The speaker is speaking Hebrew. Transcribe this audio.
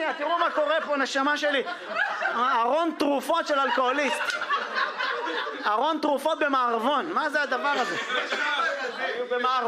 שנייה, תראו מה קורה פה, נשמה שלי. ארון תרופות של אלכוהוליסט. ארון תרופות במערבון, מה זה הדבר הזה? במערבון.